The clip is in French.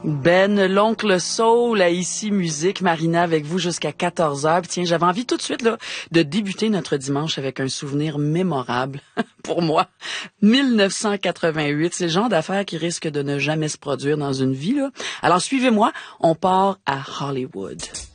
Ben, l'oncle Soul à Ici Musique, Marina avec vous jusqu'à 14h. Puis tiens, j'avais envie tout de suite là de débuter notre dimanche avec un souvenir mémorable pour moi. 1988, c'est le genre d'affaire qui risque de ne jamais se produire dans une vie là. Alors suivez-moi, on part à Hollywood.